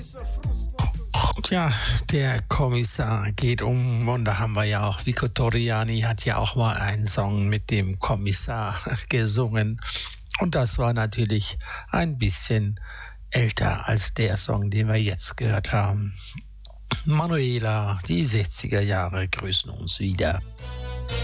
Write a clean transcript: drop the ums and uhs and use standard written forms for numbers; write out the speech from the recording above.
Tja, der Kommissar geht um und da haben wir ja auch, Vico Torriani hat ja auch mal einen Song mit dem Kommissar gesungen und das war natürlich ein bisschen älter als der Song, den wir jetzt gehört haben. Manuela, die 60er Jahre grüßen uns wieder.